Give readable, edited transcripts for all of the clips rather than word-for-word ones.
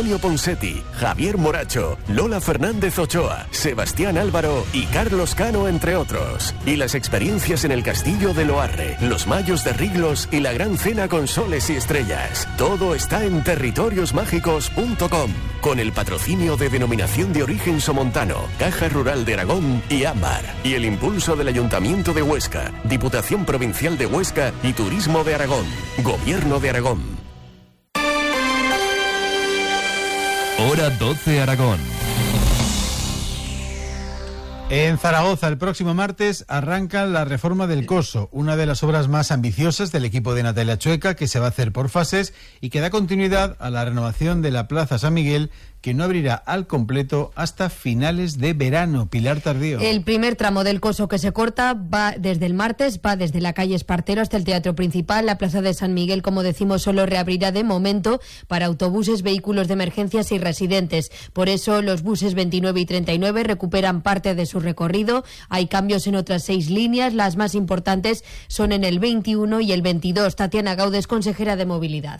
Antonio Ponseti, Javier Moracho, Lola Fernández Ochoa, Sebastián Álvaro y Carlos Cano, entre otros. Y las experiencias en el Castillo de Loarre, los Mayos de Riglos y la Gran Cena con soles y estrellas. Todo está en territoriosmágicos.com, con el patrocinio de Denominación de Origen Somontano, Caja Rural de Aragón y Ámbar, y el impulso del Ayuntamiento de Huesca, Diputación Provincial de Huesca y Turismo de Aragón, Gobierno de Aragón. Hora 12 Aragón. En Zaragoza, el próximo martes, arranca la reforma del Coso, una de las obras más ambiciosas del equipo de Natalia Chueca, que se va a hacer por fases y que da continuidad a la renovación de la Plaza San Miguel, que no abrirá al completo hasta finales de verano. Pilar Tardío. El primer tramo del Coso que se corta va desde el martes, va desde la calle Espartero hasta el Teatro Principal. La Plaza de San Miguel, como decimos, solo reabrirá de momento para autobuses, vehículos de emergencias y residentes. Por eso los buses 29 y 39 recuperan parte de su recorrido. Hay cambios en otras 6 líneas. Las más importantes son en el 21 y el 22. Tatiana Gaudes, consejera de Movilidad.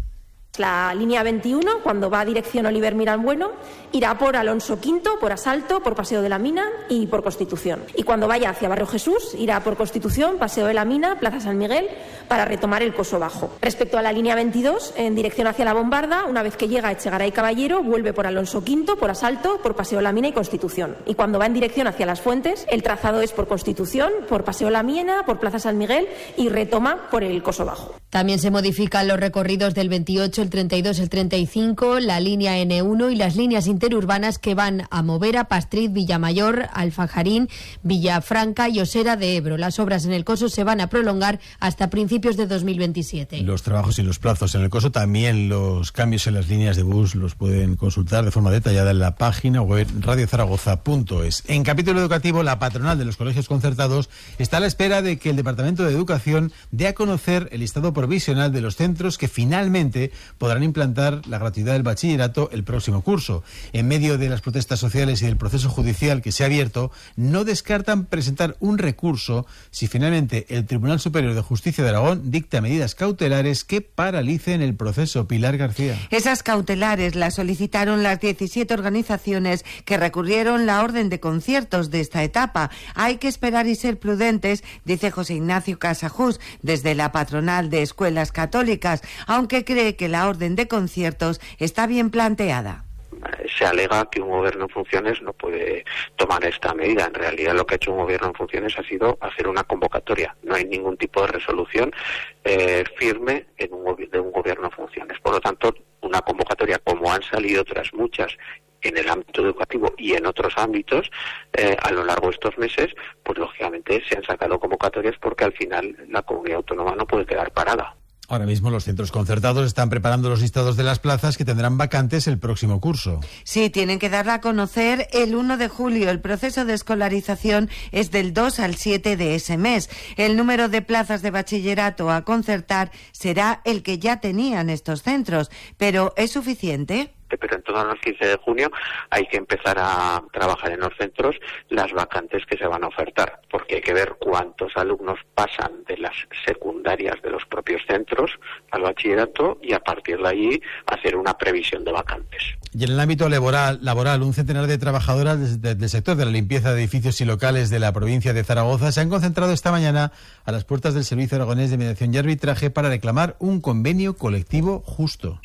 La línea 21, cuando va a dirección Oliver Mirán Bueno, irá por Alonso V, por Asalto, por Paseo de la Mina y por Constitución. Y cuando vaya hacia Barrio Jesús, irá por Constitución, Paseo de la Mina, Plaza San Miguel, para retomar el Coso Bajo. Respecto a la línea 22, en dirección hacia La Bombarda, una vez que llega a Echegaray Caballero, vuelve por Alonso V, por Asalto, por Paseo de la Mina y Constitución. Y cuando va en dirección hacia Las Fuentes, el trazado es por Constitución, por Paseo de la Mina, por Plaza San Miguel y retoma por el Coso Bajo. También se modifican los recorridos del 28, el 32, el 35, la línea N1 y las líneas interurbanas que van a Movera, Pastriz, Villamayor, Alfajarín, Villafranca y Osera de Ebro. Las obras en el Coso se van a prolongar hasta principios de 2027. Los trabajos y los plazos en el Coso, también los cambios en las líneas de bus, los pueden consultar de forma detallada en la página web radiozaragoza.es. En capítulo educativo, la patronal de los colegios concertados está a la espera de que el Departamento de Educación dé a conocer el listado provisional de los centros que finalmente podrán implantar la gratuidad del bachillerato el próximo curso. En medio de las protestas sociales y del proceso judicial que se ha abierto, no descartan presentar un recurso si finalmente el Tribunal Superior de Justicia de Aragón dicta medidas cautelares que paralicen el proceso. Pilar García. Esas cautelares las solicitaron las 17 organizaciones que recurrieron la orden de conciertos de esta etapa. Hay que esperar y ser prudentes, dice José Ignacio Casajús, desde la patronal de escuelas católicas, aunque cree que la orden de conciertos está bien planteada. Se alega que un gobierno en funciones no puede tomar esta medida. En realidad lo que ha hecho un gobierno en funciones ha sido hacer una convocatoria. No hay ningún tipo de resolución firme de un gobierno en funciones. Por lo tanto, una convocatoria, como han salido otras muchas en el ámbito educativo y en otros ámbitos a lo largo de estos meses, pues lógicamente se han sacado convocatorias porque al final la comunidad autónoma no puede quedar parada. Ahora mismo los centros concertados están preparando los listados de las plazas que tendrán vacantes el próximo curso. Sí, tienen que darla a conocer el 1 de julio. El proceso de escolarización es del 2 al 7 de ese mes. El número de plazas de bachillerato a concertar será el que ya tenían estos centros. ¿Pero es suficiente? Pero en torno al 15 de junio hay que empezar a trabajar en los centros las vacantes que se van a ofertar, porque hay que ver cuántos alumnos pasan de las secundarias de los propios centros al bachillerato y a partir de allí hacer una previsión de vacantes. Y en el ámbito laboral, un centenar de trabajadoras del sector de la limpieza de edificios y locales de la provincia de Zaragoza se han concentrado esta mañana a las puertas del Servicio Aragonés de Mediación y Arbitraje para reclamar un convenio colectivo justo.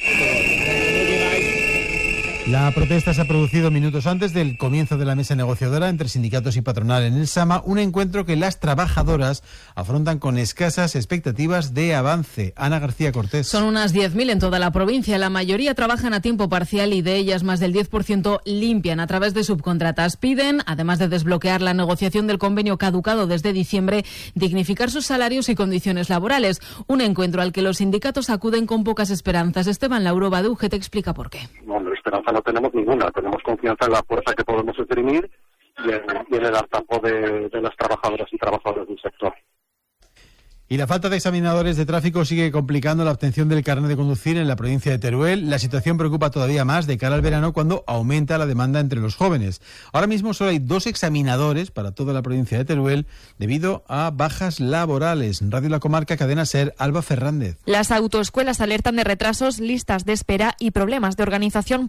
La protesta se ha producido minutos antes del comienzo de la mesa negociadora entre sindicatos y patronal en el Sama, un encuentro que las trabajadoras afrontan con escasas expectativas de avance. Ana García Cortés. Son unas 10.000 en toda la provincia. La mayoría trabajan a tiempo parcial y de ellas más del 10% limpian a través de subcontratas. Piden, además de desbloquear la negociación del convenio caducado desde diciembre, dignificar sus salarios y condiciones laborales. Un encuentro al que los sindicatos acuden con pocas esperanzas. Esteban Laurova de UGT explica por qué. Bueno, esperanza no tenemos ninguna, tenemos confianza en la fuerza que podemos exprimir y en el hartazgo de las trabajadoras y trabajadores del sector. Y la falta de examinadores de tráfico sigue complicando la obtención del carnet de conducir en la provincia de Teruel. La situación preocupa todavía más de cara al verano cuando aumenta la demanda entre los jóvenes. Ahora mismo solo hay 2 examinadores para toda la provincia de Teruel debido a bajas laborales. Radio La Comarca, Cadena SER, Alba Fernández. Las autoescuelas alertan de retrasos, listas de espera y problemas de organización